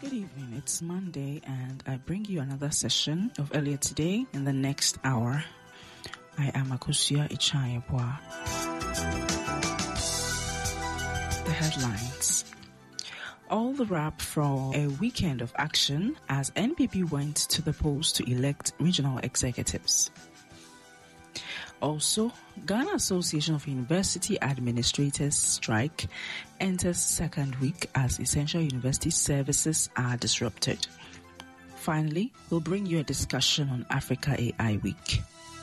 Good evening, it's Monday and I bring you another session of Earlier Today in the next hour. I am Akosia Ichayebwa. The headlines. All the wrap for a weekend of action as NPP went to the polls to elect regional executives. Also, Ghana Association of University Administrators strike enters second week as essential university services are disrupted. Finally, we'll bring you a discussion on Africa AI Week.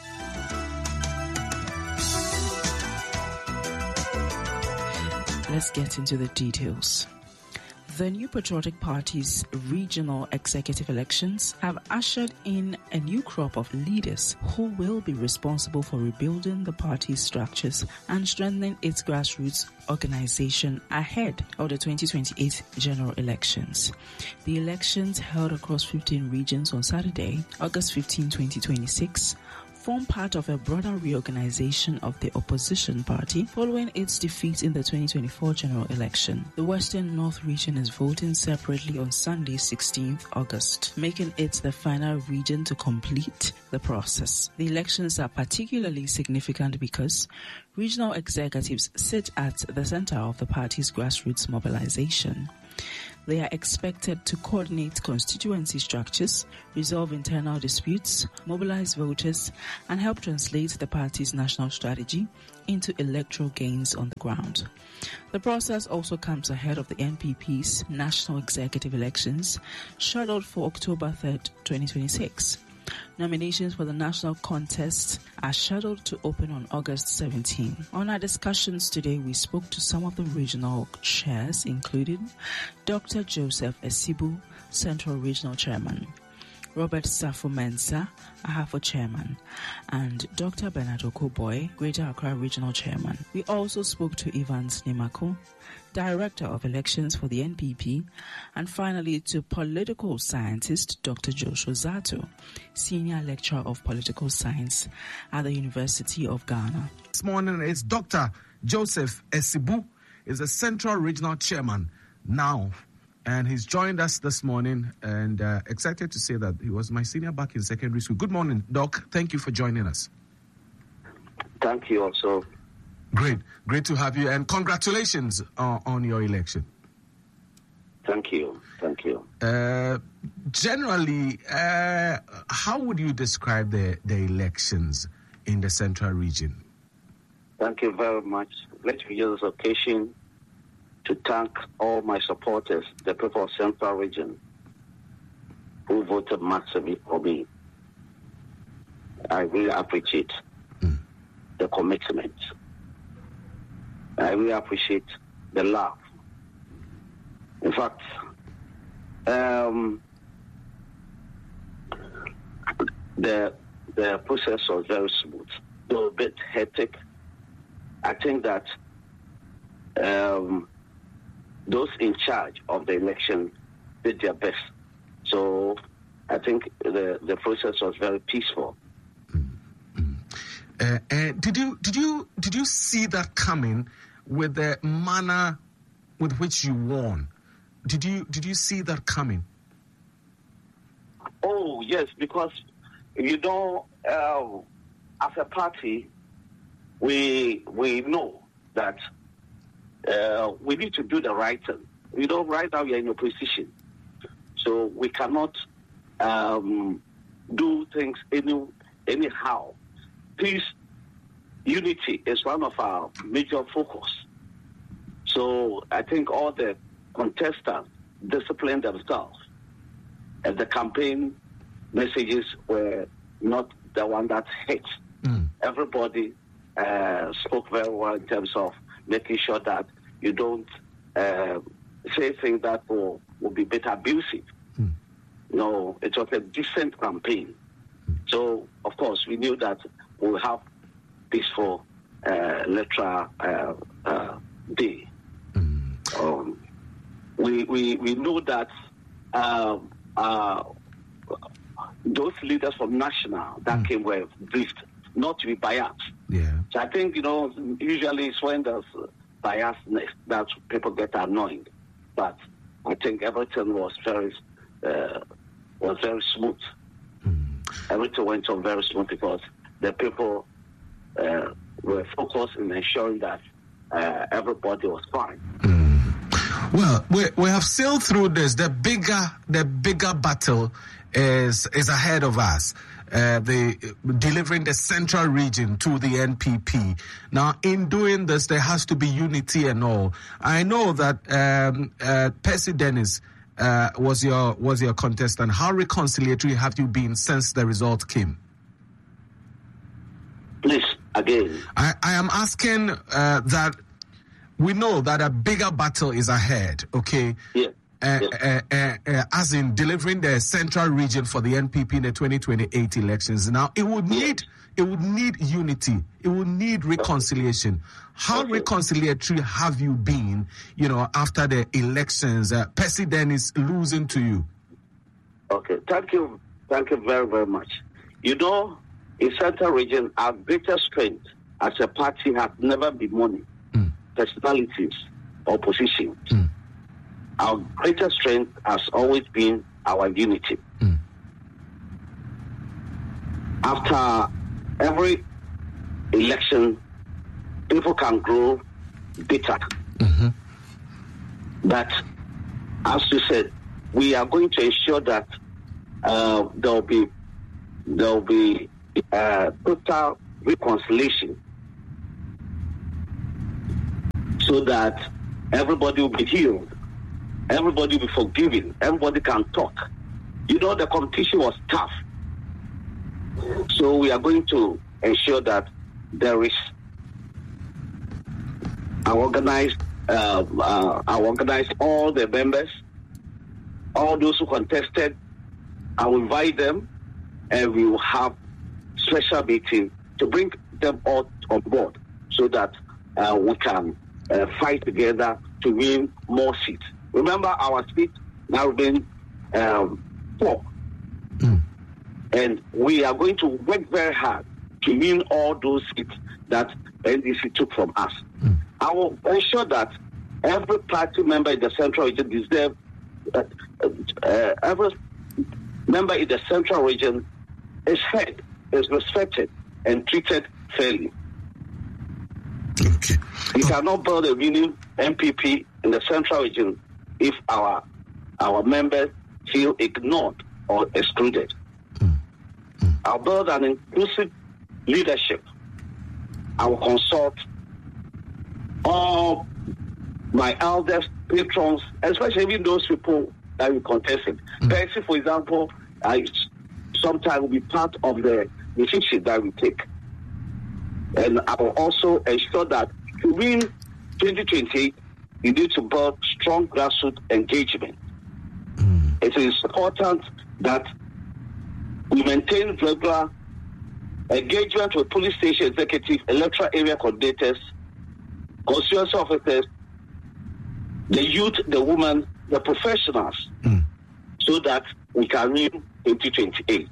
Let's get into the details. The New Patriotic Party's regional executive elections have ushered in a new crop of leaders who will be responsible for rebuilding the party's structures and strengthening its grassroots organization ahead of the 2028 general elections. The elections held across 15 regions on Saturday, August 15, 2026, form part of a broader reorganization of the opposition party following its defeat in the 2024 general election. The Western North region is voting separately on Sunday, 16th August, making it the final region to complete the process. The elections are particularly significant because regional executives sit at the center of the party's grassroots mobilization. They are expected to coordinate constituency structures, resolve internal disputes, mobilize voters, and help translate the party's national strategy into electoral gains on the ground. The process also comes ahead of the NPP's national executive elections, scheduled for October 3rd, 2026. Nominations for the national contest are scheduled to open on August 17. On our discussions today, we spoke to some of the regional chairs, including Dr. Joseph Esibu, Central Regional Chairman, Robert Safo-Mensah, Ahafo Chairman, and Dr. Bernard Okoboy, Greater Accra Regional Chairman. We also spoke to Evans Nimako, Director of Elections for the NPP, and finally to political scientist Dr. Joshua Zato, Senior Lecturer of Political Science at the University of Ghana. This morning is Dr. Joseph Esibu, is the Central Regional Chairman now. And he's joined us this morning and excited to say that he was my senior back in secondary school. Good morning, Doc. Thank you for joining us. Thank you also. Great to have you. And congratulations on your election. Thank you. Generally, how would you describe the elections in the Central Region? Thank you very much. Let me use this occasion to thank all my supporters, the people of Central Region, who voted massively for me. I really appreciate the commitment. I really appreciate the love. In fact, the process was very smooth, though a bit hectic. I think that those in charge of the election did their best. So I think the process was very peaceful. Did you see that coming with the manner with which you won? Did you see that coming? Oh yes, because as a party, we know that we need to do the right thing. Right now we are in opposition, so we cannot do things anyhow. Peace, unity is one of our major focus. So I think all the contestants disciplined themselves, and the campaign messages were not the one that hit. Everybody spoke very well in terms of making sure that you don't say things that will be a bit abusive. No, it was a decent campaign. So, of course, we knew that we'll have peaceful electoral day. We know that those leaders from national that came were briefed not to be biased. Yeah. So I think, usually it's when there's biasness that people get annoyed. But I think everything was very smooth. Everything went on very smooth because the people were focused in ensuring that everybody was fine. Well, we have sailed through this. The bigger battle is ahead of us. Delivering the central region to the NPP. Now, in doing this, there has to be unity and all. I know that Percy Dennis was your contestant. How reconciliatory have you been since the result came? Please, again. I am asking that we know that a bigger battle is ahead, okay? Yeah. As in delivering the central region for the NPP in the 2028 elections. Now, it would need unity. It would need reconciliation. How reconciliatory have you been, after the elections? Percy Dennis losing to you. Okay, thank you very, very much. In central region, our greatest strength as a party has never been money, personalities, or positions. Our greatest strength has always been our unity. After every election, people can grow bitter. But, as you said, we are going to ensure that there will be total reconciliation, so that everybody will be healed. Everybody will be forgiven. Everybody can talk. The competition was tough. So we are going to ensure that there is I organize all the members, all those who contested. I will invite them, and we will have special meeting to bring them all on board, so that we can fight together to win more seats. Remember, our seats now been 4. And we are going to work very hard to win all those seats that NDC took from us. I will ensure that every party member in the central region deserves every member in the central region is heard, is respected, and treated fairly. Okay. We cannot build a winning MPP in the central region if our members feel ignored or excluded. I'll build an inclusive leadership. I will consult all my elders, patrons, especially even those people that we contested. Percy, for example, I sometimes will be part of the decision that we take. And I will also ensure that to win 2028, you need to build strong grassroots engagement. It is important that we maintain regular engagement with police station executives, electoral area coordinators, constituency officers, the youth, the women, the professionals, so that we can win 2028.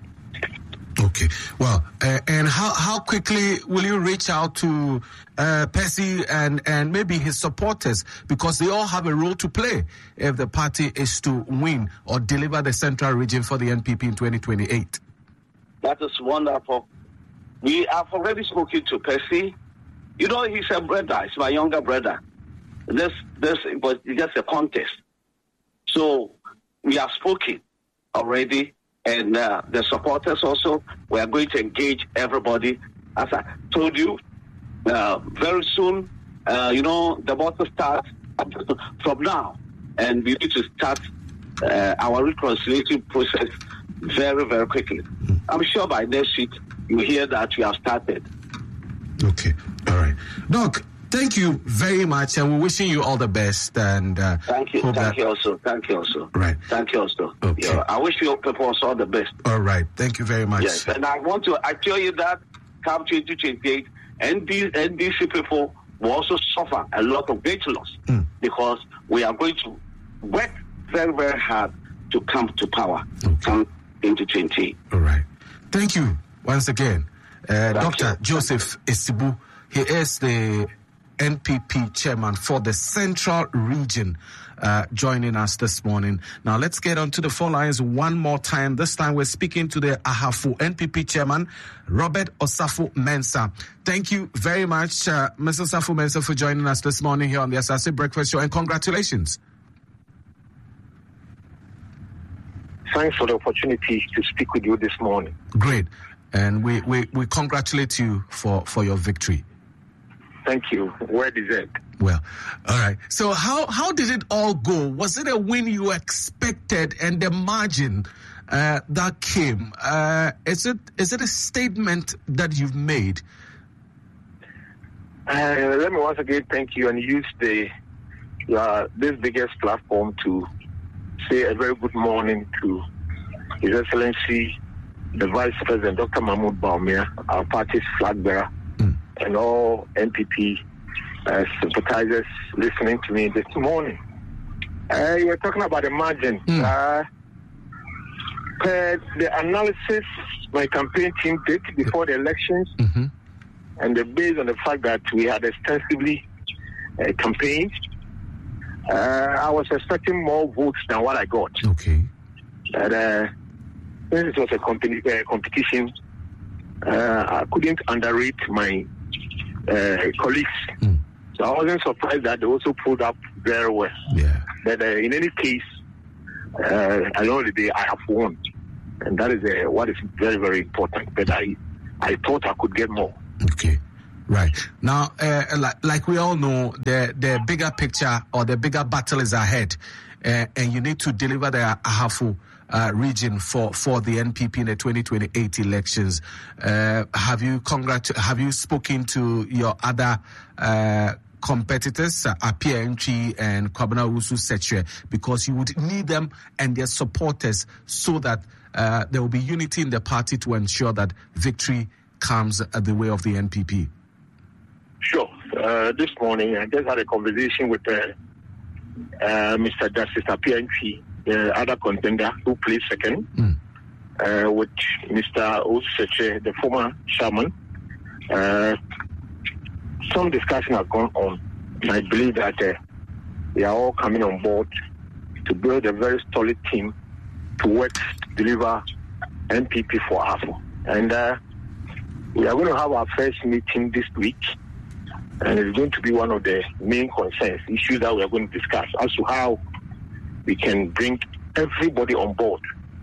Okay. Well, and how quickly will you reach out to Percy and maybe his supporters, because they all have a role to play if the party is to win or deliver the central region for the NPP in 2028? That is wonderful. We have already spoken to Percy. He's a brother. He's my younger brother. This was just a contest. So we have spoken already. And the supporters also, we are going to engage everybody. As I told you, very soon, the battle starts from now. And we need to start our reconciliation process very, very quickly. I'm sure by next week, you hear that we have started. Okay. All right. Doc, thank you very much, and we're wishing you all the best. And thank you. Thank you also. Right. Thank you also. Okay. Yeah, I wish you people also all the best. All right. Thank you very much. Yes, and I tell you that come 2028, NDC people will also suffer a lot of great loss because we are going to work very, very hard to come to power. Come into 2028. All right. Thank you once again, Dr. Joseph Esibu. He is the NPP chairman for the Central Region, joining us this morning. Now, let's get on to the phone lines one more time. This time, we're speaking to the Ahafo NPP chairman, Robert Osafo Mensah. Thank you very much, Mr. Osafo Mensah, for joining us this morning here on the Asase Breakfast Show, and congratulations. Thanks for the opportunity to speak with you this morning. Great. And we congratulate you for your victory. Thank you. Well deserved. Well, all right. So how did it all go? Was it a win you expected, and the margin that came? Is it a statement that you've made? Let me once again thank you and use this biggest platform to say a very good morning to His Excellency the Vice President, Dr. Mahmoud Bawumia, our party's flag bearer, and all NPP sympathizers listening to me this morning. You were talking about the margin. The analysis my campaign team did before the elections, and based on the fact that we had extensively campaigned, I was expecting more votes than what I got. Okay. But since it was a competition, I couldn't underrate my colleagues. So I wasn't surprised that they also pulled up very well. Yeah. But in any case, at the end of the day, I have won. And that is what is very, very important. But I thought I could get more. Okay. Right. Now, like we all know, the bigger picture or the bigger battle is ahead. And you need to deliver the Ahafo region for the NPP in the 2028 elections. Have you spoken to your other competitors, Apia Entry and Kwabena Wusu Seche, because you would need them and their supporters so that there will be unity in the party to ensure that victory comes the way of the NPP? Sure. This morning, I just had a conversation with Mr. Justice Apia Entry, the other contender who plays second, with Mr. Oseche, the former chairman. Some discussion has gone on, and I believe that they are all coming on board to build a very solid team to work to deliver NPP for Ahafo. And we are going to have our first meeting this week, and it's going to be one of the main concerns, issues that we are going to discuss as to how we can bring everybody on board.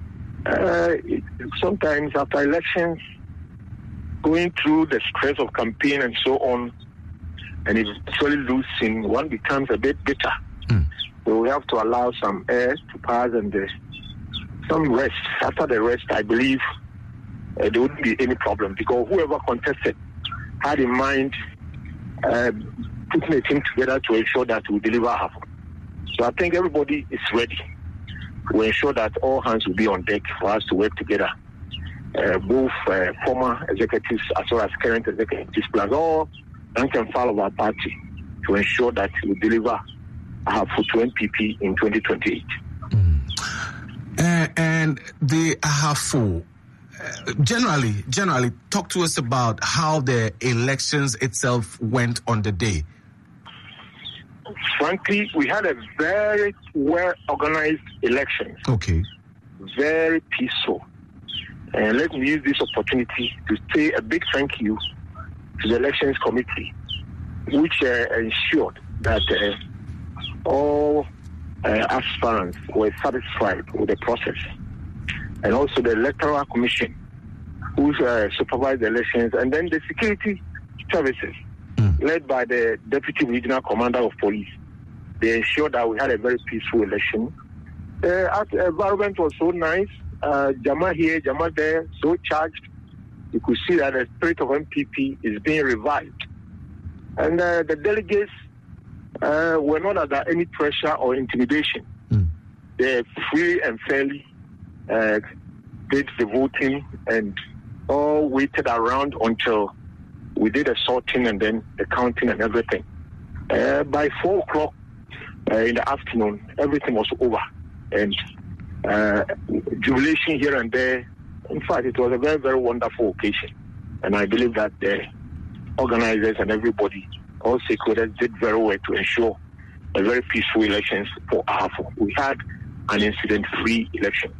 Sometimes after elections, going through the stress of campaign and so on, and eventually losing, one becomes a bit bitter. So we have to allow some air to pass and some rest. After the rest, I believe there wouldn't be any problem, because whoever contested had in mind putting a team together to ensure that we deliver Ahafo. So I think everybody is ready to ensure that all hands will be on deck for us to work together. Both former executives as well as current executives, plus all rank and file of our party, to ensure that we deliver Ahafo to NPP in 2028. And the Ahafo, generally, talk to us about how the elections itself went on the day. Frankly, we had a very well-organized election. Okay. Very peaceful. And let me use this opportunity to say a big thank you to the Elections Committee, which ensured that all aspirants were satisfied with the process. And also the Electoral Commission, who supervised the elections, and then the security services, led by the Deputy Regional Commander of Police. They ensured that we had a very peaceful election. The environment was so nice. Jama here, Jama there, so charged. You could see that the spirit of NPP is being revived. And the delegates were not under any pressure or intimidation. They free and fairly did the voting and all waited around until we did the sorting and then the counting and everything. By 4 o'clock in the afternoon, everything was over. And jubilation here and there. In fact, it was a very, very wonderful occasion. And I believe that the organizers and everybody all stakeholders did very well to ensure a very peaceful elections for Ahafo. We had an incident-free election.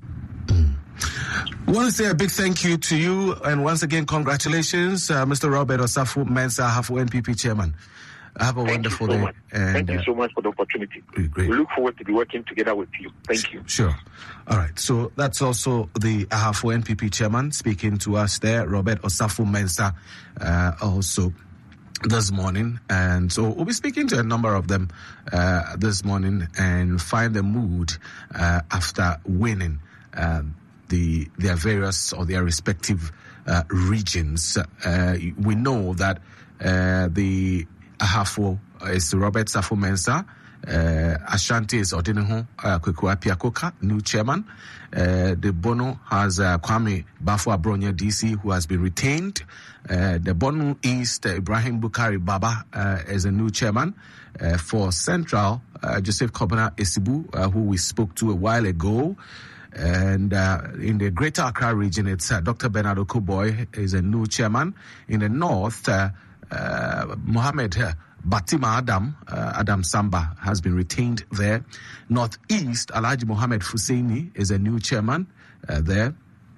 I want to say a big thank you to you, and once again, congratulations, Mr. Robert Osafo Mensah, Ahafo NPP chairman. Have a wonderful day. Thank you so much for the opportunity. Great. We look forward to be working together with you. Thank you. Sure. All right. So that's also the Ahafo NPP chairman speaking to us there, Robert Osafo Mensah, also this morning. And so we'll be speaking to a number of them this morning and find the mood after winning their various or their respective regions. We know that the Ahafo is Robert Safo Mensah. Ashanti is Odiniho Kwekwa Piakoka, new chairman. The Bono has Kwame Bafo Abronya DC, who has been retained. The Bono East, Ibrahim Bukari Baba is a new chairman. For Central, Joseph Kobana Esibu, who we spoke to a while ago. And in the Greater Accra region, it's Dr. Bernard Okoboy is a new chairman. In the North, Mohammed Batima Adam Samba has been retained there. Northeast, Alhaji Mohammed Fuseini is a new chairman there.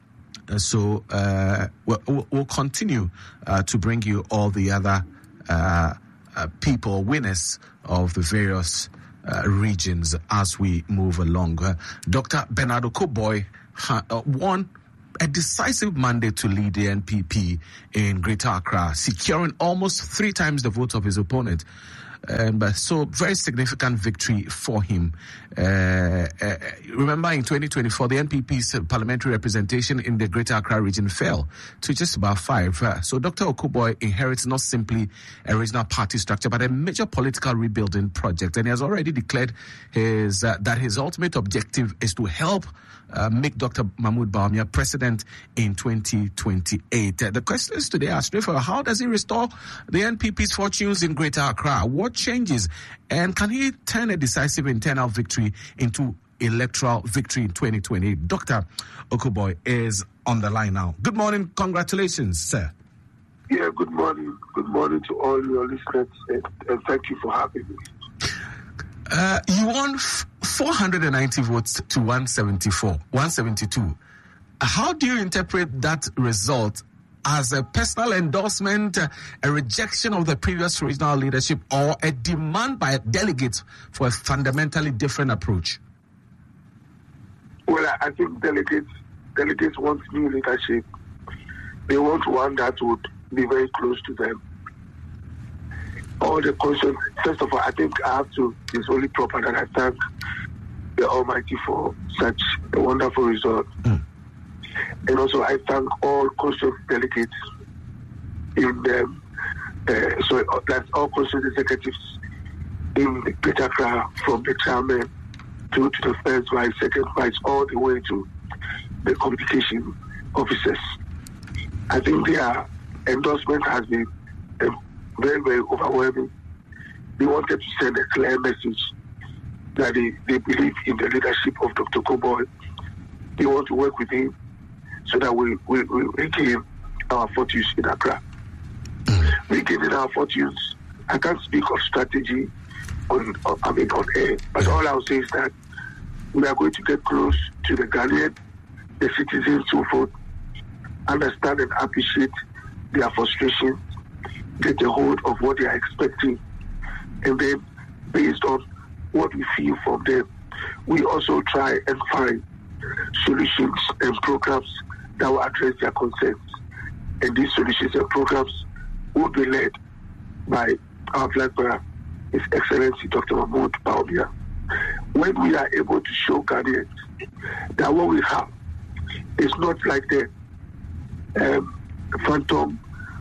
So we'll continue to bring you all the other people, winners of the various regions as we move along. Dr. Bernard Okoboy won a decisive mandate to lead the NPP in Greater Accra, securing almost 3 times the vote of his opponent. But so very significant victory for him. Remember, in 2024, the NPP's parliamentary representation in the Greater Accra region fell to just about 5. So Dr. Okoboy inherits not simply a regional party structure, but a major political rebuilding project. And he has already declared that his ultimate objective is to help make Dr. Mahmoud Bawumia president in 2028. The questions today are straightforward. How does he restore the NPP's fortunes in Greater Accra? What changes? And can he turn a decisive internal victory into electoral victory in 2020? Dr. Okoboy is on the line now. Good morning. Congratulations, sir. Yeah, good morning. Good morning to all your listeners, and thank you for having me. You won 490 votes to 172. How do you interpret that result? As a personal endorsement, a rejection of the previous regional leadership, or a demand by delegates for a fundamentally different approach? Well, I think delegates want new leadership. They want one that would be very close to them. All the questions, first of all, I think I have to, it's only proper that I thank the Almighty for such a wonderful result. And also I thank all conscious delegates in them. So that's all conscious executives in the Greater Accra, from the chairman to the first vice, second vice, all the way to the communication officers. I think their endorsement has been very, very overwhelming. They wanted to send a clear message that they believe in the leadership of Dr. Okoboy. They want to work with him so that we regain our fortunes in Accra. Regaining our fortunes, I can't speak of strategy on air, but all I'll say is that we are going to get close to the Ghanaian, the citizens who vote, understand and appreciate their frustration, get a hold of what they are expecting, and then based on what we feel from them, we also try and find solutions and programs that will address their concerns. And these solutions and programs will be led by our Black brother, His Excellency Dr. Mahmoud Bawumia. When we are able to show Ghanaians that what we have is not like the phantom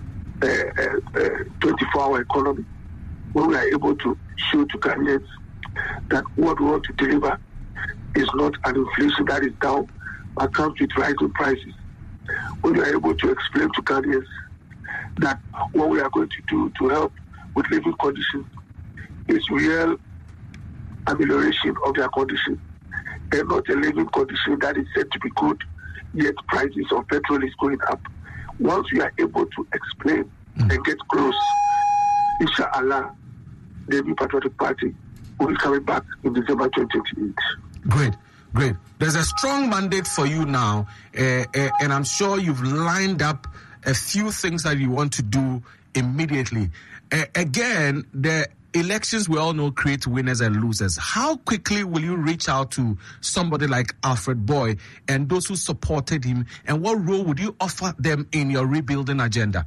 24-hour economy, when we are able to show to Ghanaians that what we want to deliver is not an inflation that is down, but comes with rising prices. When we are able to explain to Ghanaians that what we are going to do to help with living conditions is real amelioration of their condition, and not a living condition that is said to be good, yet prices of petrol is going up. Once we are able to explain and get close inshallah, the New Patriotic Party will be coming back in December 2028. Great. There's a strong mandate for you now, and I'm sure you've lined up a few things that you want to do immediately. Again, the elections, we all know, create winners and losers. How quickly will you reach out to somebody like Alfred Boy and those who supported him, and what role would you offer them in your rebuilding agenda?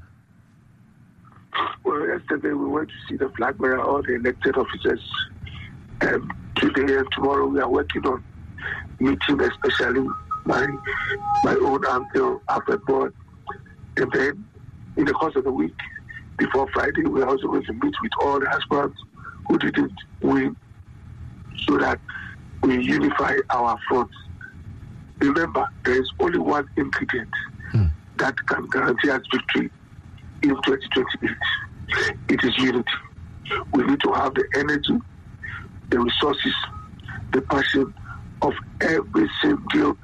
Well, yesterday we went to see the flag bearer, all the elected officers. Today and tomorrow we are working on meeting, especially my own uncle, Alfred Boy. And then in the course of the week, before Friday, we are also going to meet with all the aspirants who didn't win, so that we unify our fronts. Remember, there is only one ingredient that can guarantee us victory in 2028. It is unity. We need to have the energy, the resources, the passion of every single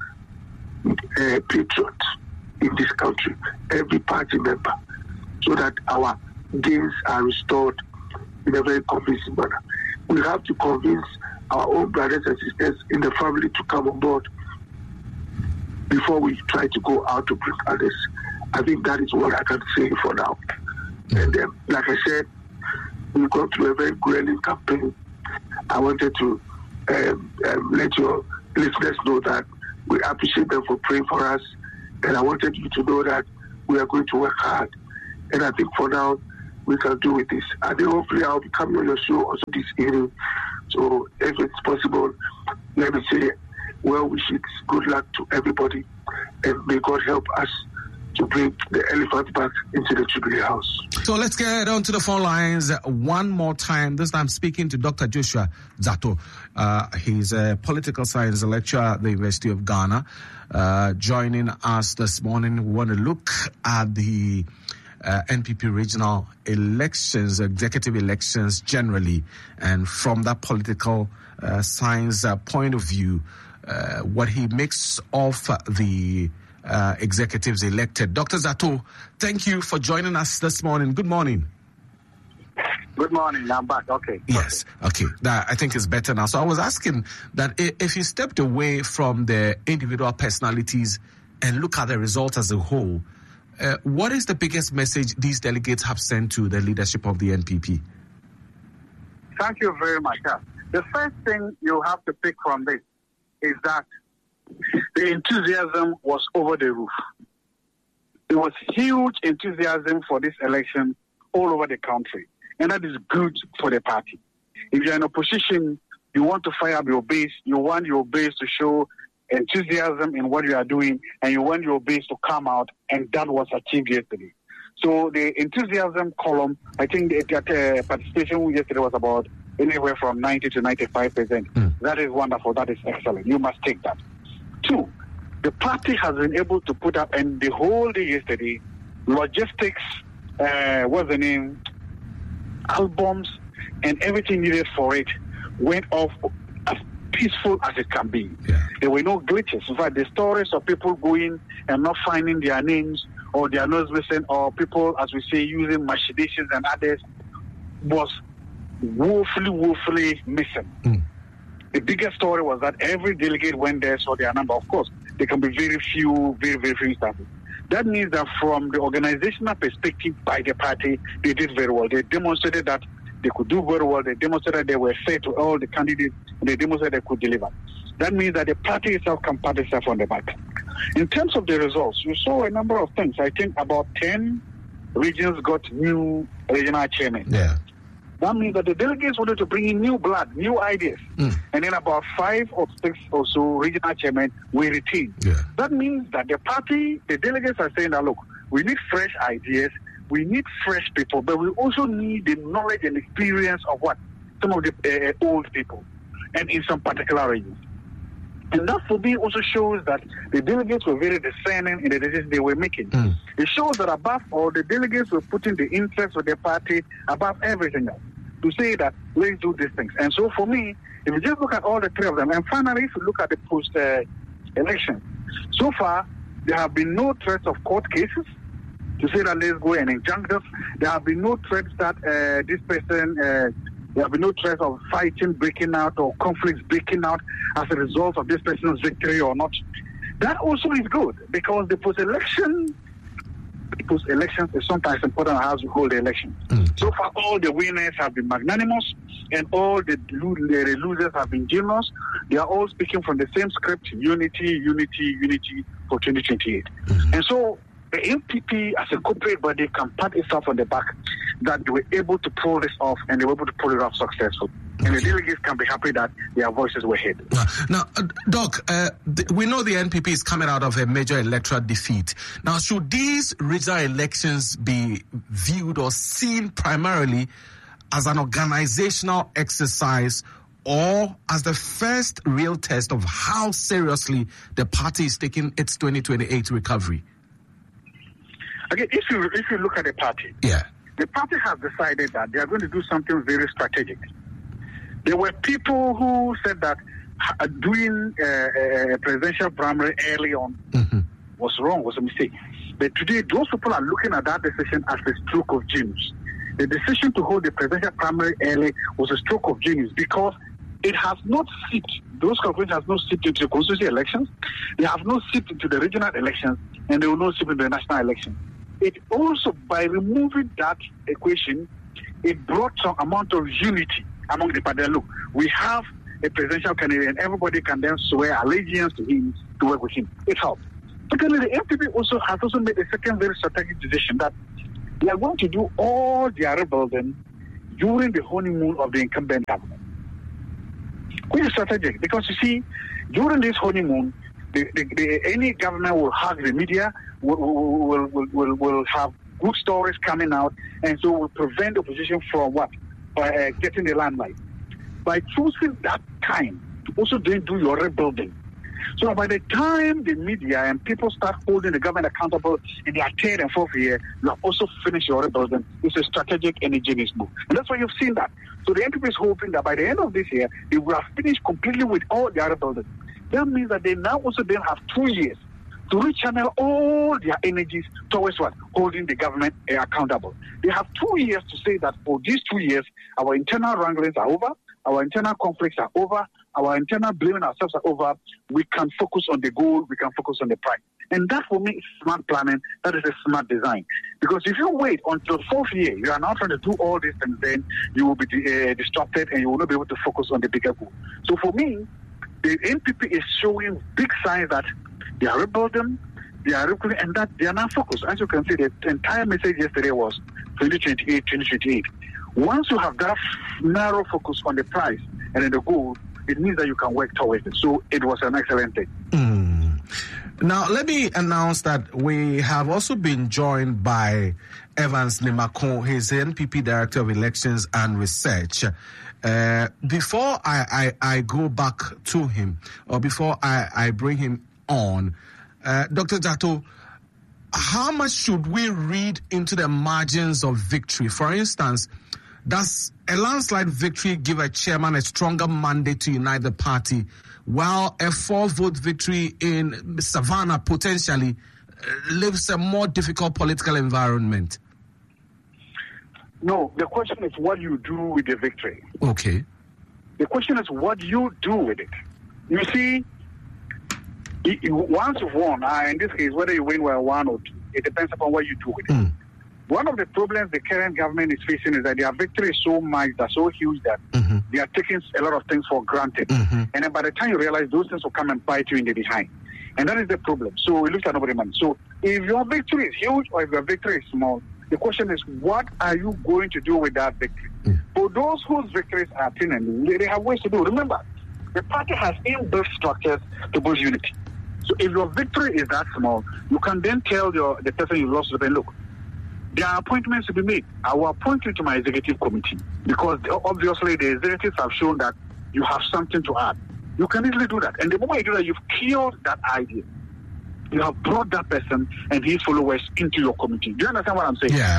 patriot in this country, every party member, so that our gains are restored in a very convincing manner. We have to convince our own brothers and sisters in the family to come on board before we try to go out to bring others. I think that is what I can say for now. And then, like I said, we've gone through a very grueling campaign. I wanted to let your listeners know that we appreciate them for praying for us, and I wanted you to know that we are going to work hard. And I think for now, we can do with this. I think hopefully I'll be coming on your show also this evening. So if it's possible, let me say well wishes, good luck to everybody, and may God help us to bring the elephant back into the Jubilee House. So let's get on to the phone lines one more time. This time speaking to Dr. Joshua Zato. He's a political science lecturer at the University of Ghana. Joining us this morning, we want to look at the NPP regional elections, executive elections generally, and from that political science point of view, what he makes of the executives elected. Dr. Zato, thank you for joining us this morning. Good morning. Good morning. I'm back. Okay. Yes. Okay. That I think is better now. So I was asking that if you stepped away from the individual personalities and look at the results as a whole, what is the biggest message these delegates have sent to the leadership of the NPP? Thank you very much. The first thing you have to pick from this is that the enthusiasm was over the roof. There was huge enthusiasm for this election all over the country, and that is good for the party. If you're in opposition, you want to fire up your base, you want your base to show enthusiasm in what you are doing, and you want your base to come out, and that was achieved yesterday. So the enthusiasm column, I think the participation yesterday was about anywhere from 90 to 95%. That is wonderful. That is excellent. You must take that. 2, the party has been able to put up, and the whole day yesterday, logistics, albums, and everything needed for it went off as peaceful as it can be. Yeah. There were no glitches. In fact, the stories of people going and not finding their names or their names missing, or people, as we say, using machinations and others, was woefully missing. The biggest story was that every delegate went there, saw their number. Of course, there can be very few instances. That means that from the organizational perspective by the party, they did very well. They demonstrated that they could do very well. They demonstrated they were fair to all the candidates. They demonstrated they could deliver. That means that the party itself can pat itself on the back. In terms of the results, you saw a number of things. I think about 10 regions got new regional chairmen. Yeah. That means that the delegates wanted to bring in new blood, new ideas. And then about 5 or 6 or so regional chairmen were retained. Yeah. That means that the party, the delegates are saying that, look, we need fresh ideas, we need fresh people, but we also need the knowledge and experience of what? Some of the old people, and in some particular regions. And that for me also shows that the delegates were very discerning in the decisions they were making. It shows that above all, the delegates were putting the interests of their party above everything else, to say that let's do these things. And so for me, if you just look at all the 3 of them, and finally if you look at the post-election, so far there have been no threats of court cases, to say that let's go and injunct this. There have been no threats that this person, there have been no threats of fighting breaking out or conflicts breaking out as a result of this person's victory or not. That also is good, because the post-elections is sometimes important how you hold the election. So far, all the winners have been magnanimous and all the losers have been generous. They are all speaking from the same script: unity for 2028. And so the NPP as a corporate body can pat itself on the back that they were able to pull this off, and they were able to pull it off successfully. And the delegates can be happy that their voices were heard. Now, Doc, we know the NPP is coming out of a major electoral defeat. Now, should these regional elections be viewed or seen primarily as an organizational exercise or as the first real test of how seriously the party is taking its 2028 recovery? Again, if you look at the party, the party has decided that they are going to do something very strategic. There were people who said that doing a presidential primary early on was wrong, was a mistake. But today, those people are looking at that decision as a stroke of genius. The decision to hold the presidential primary early was a stroke of genius because it has not seeped, those calculations have not seeped into the constituency elections, they have not seeped into the regional elections, and they will not seep into the national election. It also, by removing that equation, it brought some amount of unity among the party. Look, we have a presidential candidate, and everybody can then swear allegiance to him to work with him. It helped. Secondly, the NPP has also made a second very strategic decision that they are going to do all their rebuilding during the honeymoon of the incumbent government. Which is strategic, because you see, during this honeymoon, any government will hug the media, will have good stories coming out, and so will prevent the opposition from what? Getting the limelight. By choosing that time to also then do your rebuilding. So by the time the media and people start holding the government accountable in their third and fourth year, you have also finished your rebuilding. It's a strategic and ingenious move. And that's why you've seen that. So the NPP is hoping that by the end of this year, they will have finished completely with all their rebuilding. That means that they now also then have 2 years to rechannel all their energies towards what? Holding the government accountable. They have 2 years to say that for these 2 years, our internal wranglings are over, our internal conflicts are over, our internal blaming ourselves are over. We can focus on the goal, we can focus on the prize. And that for me is smart planning, that is a smart design. Because if you wait until the fourth year, you are now trying to do all these things, then you will be distracted and you will not be able to focus on the bigger goal. So for me, the NPP is showing big signs that they are rebuilding, they are recruiting, and that they are now focused. As you can see, the entire message yesterday was 2028, 2028. Once you have that narrow focus on the prize and in the goal, it means that you can work towards it. So it was an excellent thing. Now, let me announce that we have also been joined by Evans Nimako. He's the NPP Director of Elections and Research. Before I go back to him, or before I bring him on, Dr. Jatto, how much should we read into the margins of victory? For instance, does a landslide victory give a chairman a stronger mandate to unite the party, while a 4-vote victory in Savannah potentially leaves a more difficult political environment? No, the question is what you do with the victory. Okay. The question is what you do with it. You see, once you've won, in this case, whether you win by 1 or 2, it depends upon what you do with it. One of the problems the current government is facing is that their victory is so much, they're so huge that they are taking a lot of things for granted. And then by the time you realize, those things will come and bite you in the behind. And that is the problem. So it looks at nobody money. So if your victory is huge or if your victory is small, the question is, what are you going to do with that victory? For those whose victories are thin and they have ways to do. Remember, the party has inbuilt structures to build unity. So if your victory is that small, you can then tell the person you lost to them, look, there are appointments to be made. I will appoint you to my executive committee because obviously the executives have shown that you have something to add. You can easily do that. And the moment you do that, you've killed that idea. You have brought that person and his followers into your committee. Do you understand what I'm saying? Yeah.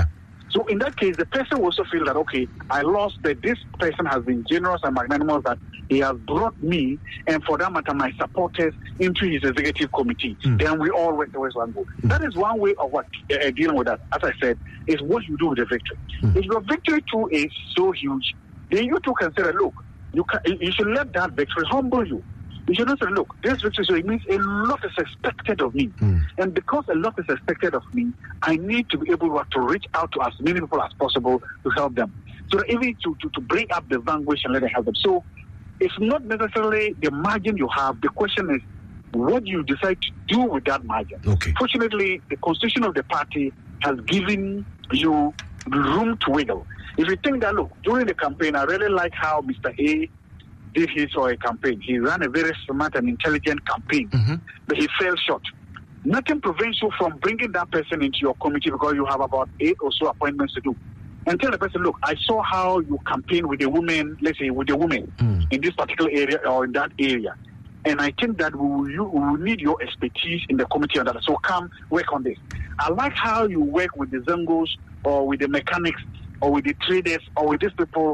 So in that case, the person will also feel that, okay, I lost, but this person has been generous and magnanimous that he has brought me, and for that matter, my supporters into his executive committee. Then we all work towards one goal. That is one way of what dealing with that, as I said, is what you do with the victory. If your victory too is so huge, then you too can say, look, you should let that victory humble you. You should not say, look, this victory, so it means a lot is expected of me. And because a lot is expected of me, I need to be able to reach out to as many people as possible to help them. So that even to bring up the vanquish and let them help them. So it's not necessarily the margin you have. The question is, what you decide to do with that margin. Okay. Fortunately, the constitution of the party has given you room to wiggle. If you think that, look, during the campaign, I really like how Mr. A did his or a campaign. He ran a very smart and intelligent campaign, but he fell short. Nothing prevents you from bringing that person into your committee because you have about 8 or so appointments to do. And tell the person, look, I saw how you campaign with a woman, let's say with a woman in this particular area or in that area. And I think that we will need your expertise in the committee on that. So come work on this. I like how you work with the Zangos or with the mechanics or with the traders or with these people.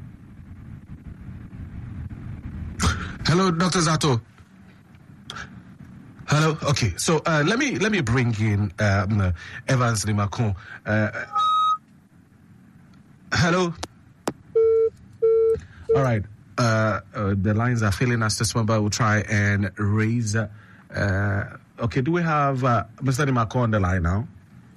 Hello, Dr. Zato. Hello. Okay. So let me bring in Evans Limacon. Hello. All right. The lines are failing us this one, but we'll try and raise. Okay. Do we have Mr. Limacon on the line now?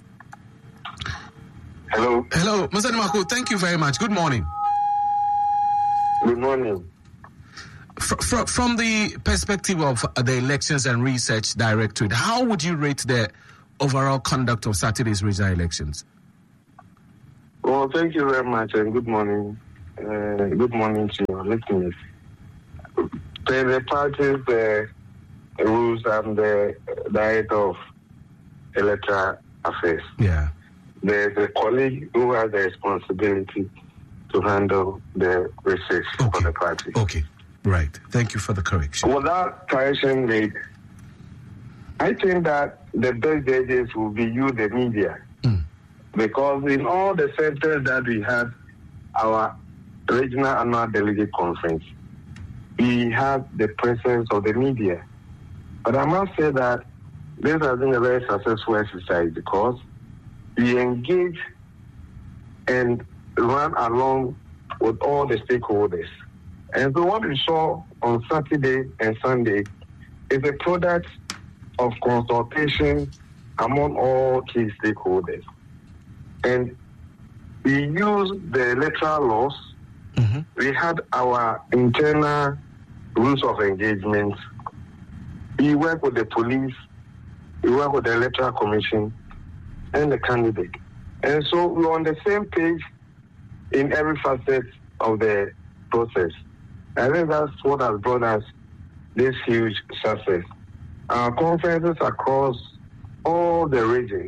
Hello. Hello, Mr. Limacon. Thank you very much. Good morning. Good morning. From the perspective of the Elections and Research Directorate, how would you rate the overall conduct of Saturday's regional elections? Well, thank you very much, and good morning. Good morning to your listeners. The party's rules and the Director of Electoral Affairs. Yeah. There's a colleague who has the responsibility to handle the research for the party. Okay. Right. Thank you for the correction. Without correction made, I think that the best judges will be you, the media. Because in all the centers that we had our regional annual delegate conference, we have the presence of the media. But I must say that this has been a very successful exercise because we engage and run along with all the stakeholders. And so what we saw on Saturday and Sunday is a product of consultation among all key stakeholders. And we used the electoral laws. We had our internal rules of engagement. We work with the police. We work with the Electoral Commission and the candidate. And so we're on the same page in every facet of the process. I think that's what has brought us this huge success. Our conferences across all the regions,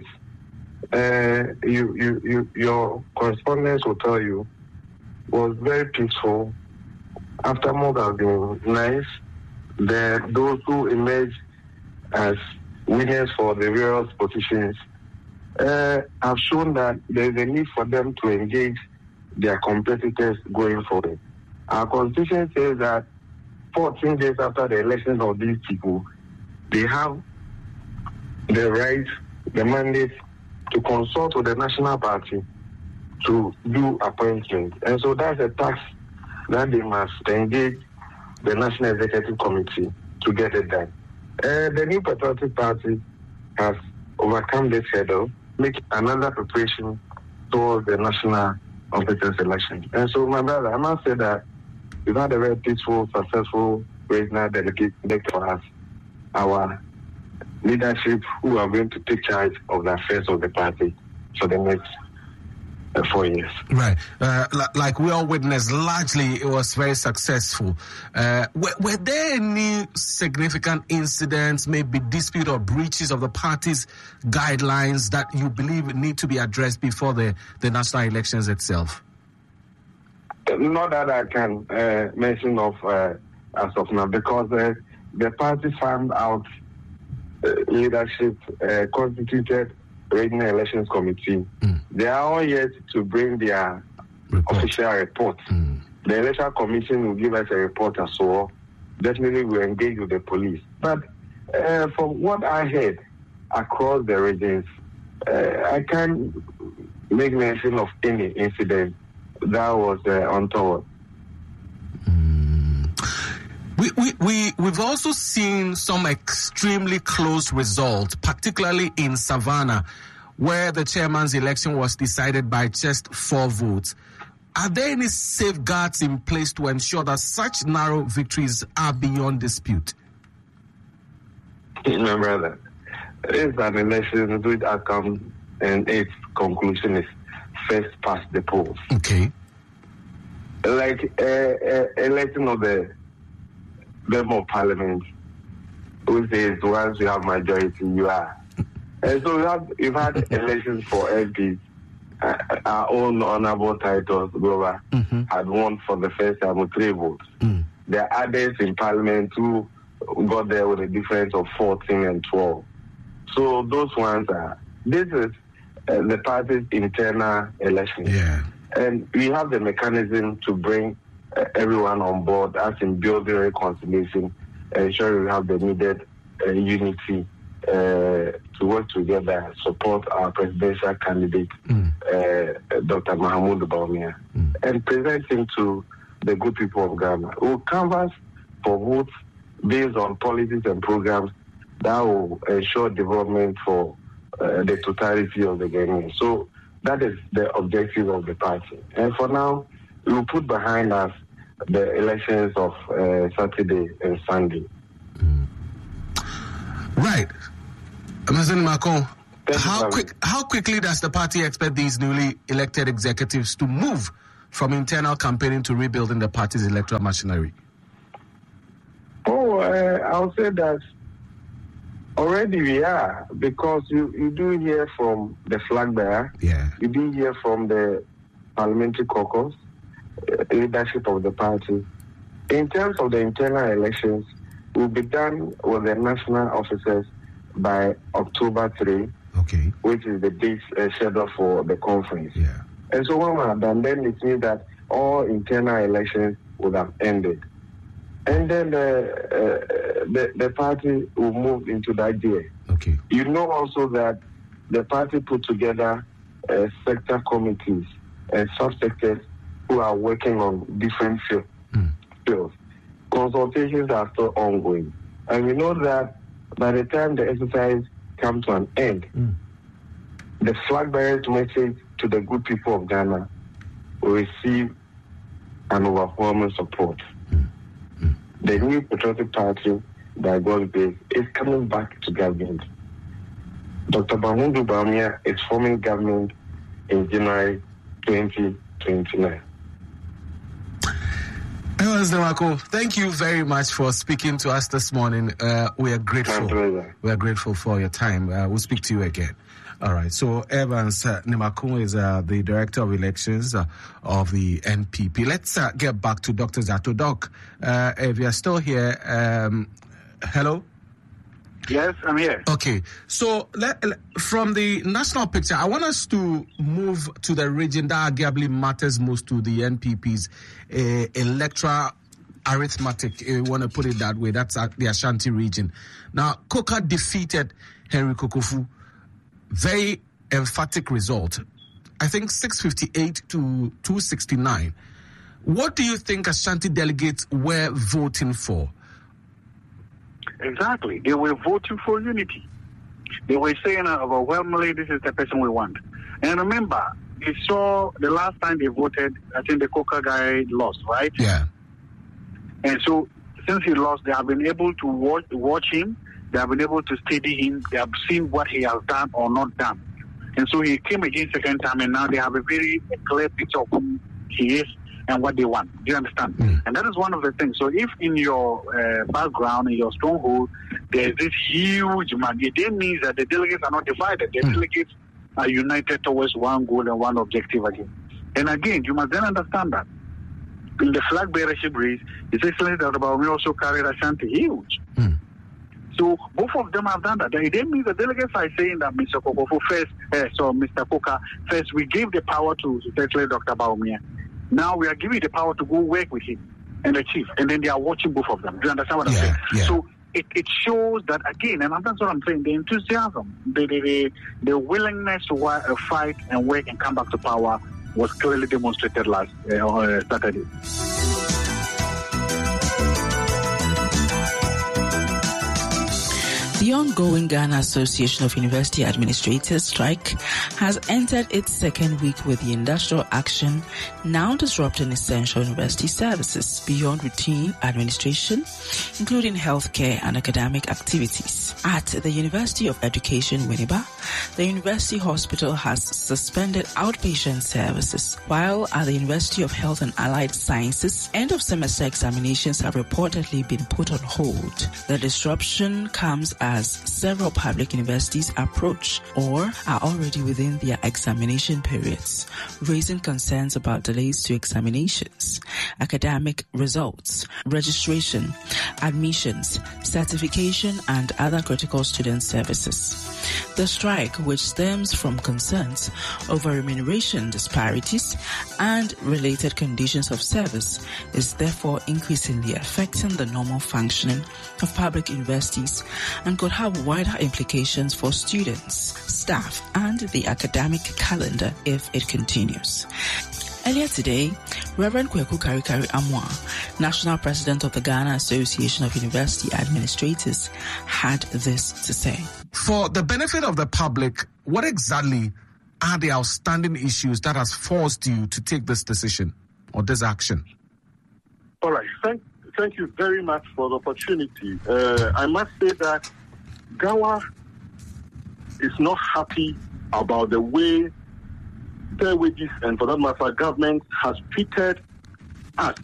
your correspondents will tell you, was very peaceful. Aftermath has been nice. Those who emerged as winners for the various positions have shown that there is a need for them to engage their competitors going forward. Our constitution says that 14 days after the election of these people, they have the right, the mandate to consult with the national party to do appointments. And so that's a task that they must engage the National Executive Committee to get it done. The New Patriotic Party has overcome this hurdle, make another preparation towards the national officers election. And so, my brother, I must say that we've had a very peaceful, successful regional delegate for us, our leadership who are going to take charge of the affairs of the party for the next 4 years. Right. Like we all witnessed, largely it was very successful. Were there any significant incidents, maybe dispute or breaches of the party's guidelines that you believe need to be addressed before the national elections itself? Not that I can mention of as of now, because the party found out leadership constituted Regional Elections Committee, they are all yet to bring their official report. The Electoral Commission will give us a report as well. Definitely we'll engage with the police. But from what I heard across the regions, I can't make mention of any incident that was untoward. We've also seen some extremely close results, particularly in Savannah, where the chairman's election was decided by just 4 votes. Are there any safeguards in place to ensure that such narrow victories are beyond dispute? My brother, it's an election which outcome and its conclusion is first past the polls. Okay. Like election of the member of parliament, who says once you have majority, you are. And so we've had elections for MPs. Our own honorable titles, Glover, had won for the first time with 3 votes. There are others in parliament who got there with a difference of 14 and 12. So those ones this is the party's internal election. Yeah. And we have the mechanism to bring everyone on board, as in building reconciliation, ensure we have the needed unity to work together, support our presidential candidate, Dr. Mahamudu Bawumia, and present him to the good people of Ghana. We'll canvass for votes based on policies and programs that will ensure development for the totality of the Ghanaians. So that is the objective of the party. And for now, we will put behind us the elections of Saturday and Sunday. Right. Mr. Macron, how quickly does the party expect these newly elected executives to move from internal campaigning to rebuilding the party's electoral machinery? I'll say that already we are, because you do hear from the flag bearer, you do hear from the parliamentary caucus, leadership of the party. In terms of the internal elections, will be done with the national officers by October 3, which is the date scheduled for the conference. Yeah. And so when we are done, then it means that all internal elections would have ended. And then the party will move into that year. Okay. You know also that the party put together sector committees and subsectors who are working on different fields. Consultations are still ongoing. And we know that by the time the exercise comes to an end, the flag bearer's message to the good people of Ghana will receive an overwhelming support. The new Patriotic Party, by God's grace, is coming back to government. Dr. Mahamudu Bawumia is forming government in January 2029. Thank you very much for speaking to us this morning. We are grateful. We are grateful for your time. We'll speak to you again. All right. So Evans Nimakun is the Director of Elections of the NPP. Let's get back to Dr. Zato. Doc, if you are still here, hello? Yes, I'm here. Okay. So from the national picture, I want us to move to the region that arguably matters most to the NPP's electoral arithmetic, if you want to put it that way. That's the Ashanti region. Now, Coker defeated Henry Kokofu. Very emphatic result. I think 658 to 269. What do you think Ashanti delegates were voting for? Exactly. They were voting for unity. They were saying overwhelmingly, this is the person we want. And remember, they saw the last time they voted, I think the Coker guy lost, right? Yeah. And so since he lost, they have been able to watch him. They have been able to study him. They have seen what he has done or not done. And so he came again second time, and now they have a very clear picture of who he is and what they want. Do you understand? And that is one of the things. So if in your background, in your stronghold, there is this huge man, it then means that the delegates are not divided. The delegates are united towards one goal and one objective again. And again, you must then understand that in the flag bearership race, His Excellency Dr. Bawumia also carried Ashanti huge. So both of them have done that. It didn't mean the delegates are saying that Mr. Kokofo first, Mr. Koka first, we gave the power to Secretary Dr. Bawumia. Now we are giving the power to go work with him and the chief, and then they are watching both of them. Do you understand what I'm saying? Yeah. So it shows that, again, and that's what I'm saying, the enthusiasm, the willingness to fight and work and come back to power was clearly demonstrated last Saturday. The ongoing Ghana Association of University Administrators strike has entered its second week, with the industrial action now disrupting essential university services beyond routine administration, including healthcare and academic activities. At the University of Education, Winneba, the University Hospital has suspended outpatient services, while at the University of Health and Allied Sciences, end-of-semester examinations have reportedly been put on hold. The disruption comes as several public universities approach or are already within their examination periods, raising concerns about delays to examinations, academic results, registration, admissions, certification, and other critical student services. The strike, which stems from concerns over remuneration disparities and related conditions of service, is therefore increasingly affecting the normal functioning of public universities and could have wider implications for students, staff, and the academic calendar if it continues. Earlier today, Reverend Kweku Karikari Amwa, National President of the Ghana Association of University Administrators, had this to say. For the benefit of the public, what exactly are the outstanding issues that has forced you to take this decision or this action? All right. Thank you very much for the opportunity. I must say that GAWA is not happy about the way fair wages and, for that matter, government has treated us